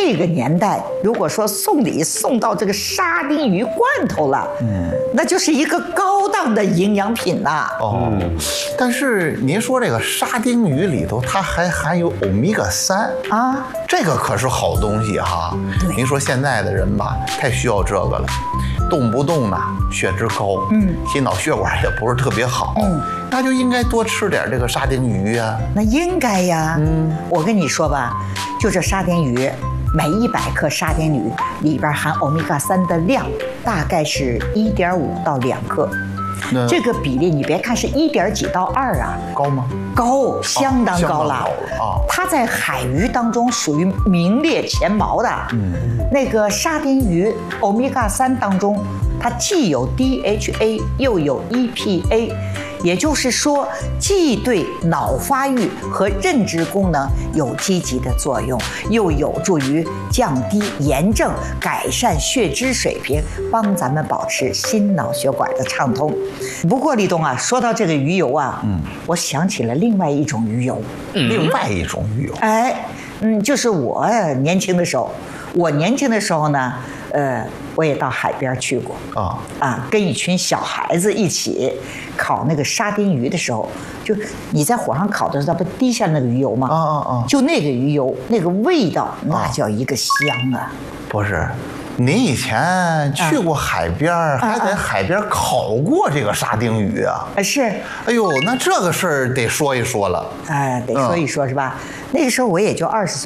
这个年代，如果说送礼送到这个沙丁鱼罐头了，那就是一个高档的营养品呐。 哦，但是您说这个沙丁鱼里头，它还含有欧米伽3 啊， 这个可是好东西哈。您说现在的人吧，太需要这个了，动不动呢血脂高，心脑血管也不是特别好，那就应该多吃点这个沙丁鱼呀。 那应该呀，我跟你说吧，就这沙丁鱼，每100克沙丁鱼里边含欧米伽3的量大概是1.5到2克。这个比例你别看是1点几到2啊， 高吗？ 高，相当高了啊！它在海鱼当中属于名列前茅的。那个沙丁鱼欧米伽3当中，它既有 DHA 又有 EPA。也就是说，既对脑发育和认知功能有积极的作用，又有助于降低炎症、改善血脂水平，帮咱们保持心脑血管的畅通。不过，立冬啊，说到这个鱼油啊，我想起了另外一种鱼油。 另外一种鱼油？ 就是我年轻的时候，呢，我也到海边去过跟一群小孩子一起烤那个沙丁鱼的时候，就你在火上烤的时候，它不滴下那个鱼油吗？就那个鱼油，那个味道，那叫一个香啊！ 不是，您以前去过海边，还在海边烤过这个沙丁鱼啊？ 是。 哎呦，那这个事儿得说一说了。 得说一说是吧？那个时候我也就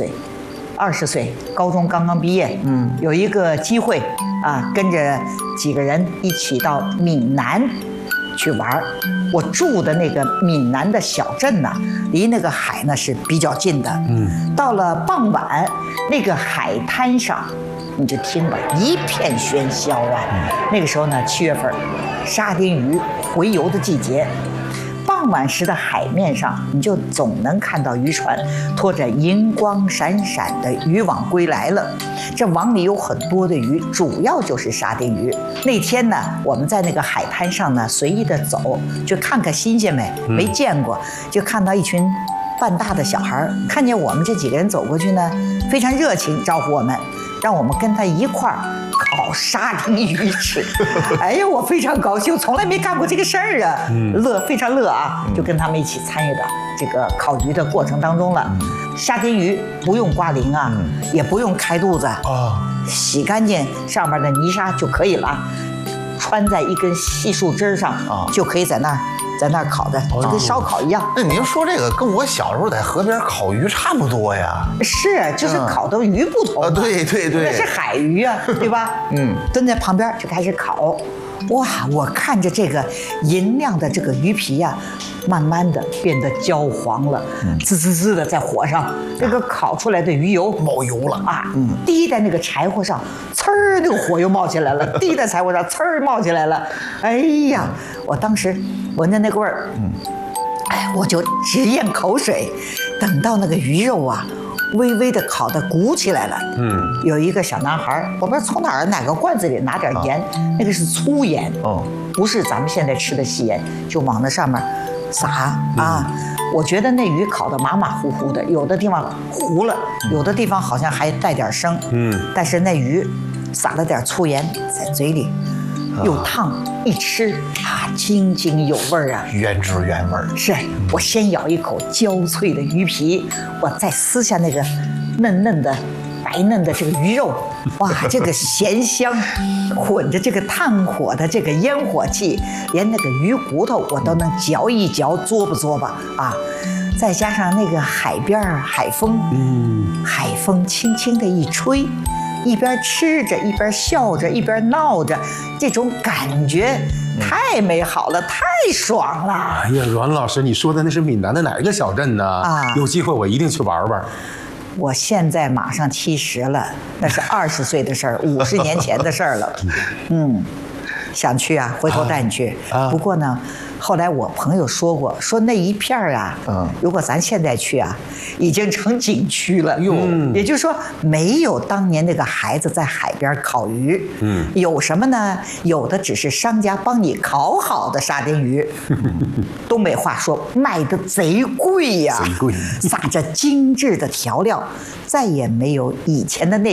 20岁，高中刚刚毕业，有一个机会跟着几个人一起到闽南去玩。我住的那个闽南的小镇呢，离那个海呢是比较近的。到了傍晚，那个海滩上，你就听吧，一片喧嚣啊。那个时候呢，7月份，沙丁鱼洄游的季节。傍晚时的海面上，你就总能看到渔船拖着银光闪闪的渔网归来了。这网里有很多的鱼，主要就是沙丁鱼。那天呢，我们在那个海滩上呢随意的走，就看看新鲜没见过，就看到一群半大的小孩，看见我们这几个人走过去呢，非常热情招呼我们，让我们跟他一块儿烤沙丁鱼吃。哎呀，我非常高兴，从来没干过这个事儿啊，非常乐啊，就跟他们一起参与到这个烤鱼的过程当中了。沙丁鱼不用刮鳞啊，也不用开肚子洗干净上面的泥沙就可以了，穿在一根细树枝上就可以在那儿烤的，就跟烧烤一样。 那您说这个跟我小时候在河边烤鱼差不多呀？ 是，就是烤的鱼不同对， 那是海鱼啊，对吧？蹲在旁边就开始烤。哇，我看着这个银亮的这个鱼皮呀，慢慢的变得焦黄了，滋滋滋的在火上，这个烤出来的鱼油冒油了滴在那个柴火上，呲儿，那个火又冒起来了，滴在柴火上，呲儿冒起来了。哎呀，我当时闻着那个味儿，我就直咽口水。等到那个鱼肉啊，微微的烤得鼓起来了。有一个小男孩，我不知道从哪个罐子里拿点盐，那个是粗盐，不是咱们现在吃的细盐，就往那上面撒我觉得那鱼烤得马马虎虎的，有的地方糊了，有的地方好像还带点生。但是那鱼撒了点粗盐在嘴里，又烫，一吃津津有味啊， 原汁原味。 是，我先咬一口焦脆的鱼皮，我再撕下那个嫩嫩的白嫩的这个鱼肉，哇，这个咸香混着这个炭火的这个烟火气，连那个鱼骨头我都能嚼一嚼，嘬吧嘬吧再加上那个海边海风，海风轻轻的一吹，一边吃着一边笑着一边闹着，这种感觉太美好了，太爽了。 哎呀，阮老师，你说的那是闽南的哪一个小镇呢？有机会我一定去玩玩。 我现在马上70了，那是20岁的事儿，50年前的事儿了。想去啊，回头带你去。不过呢，后来我朋友说过，说那一片儿如果咱现在去已经成景区了。也就是说，没有当年那个孩子在海边烤鱼。有什么呢？有的只是商家帮你烤好的沙丁鱼。东北话说，卖的贼贵呀， 贼贵， 撒着精致的调料，再也没有以前的那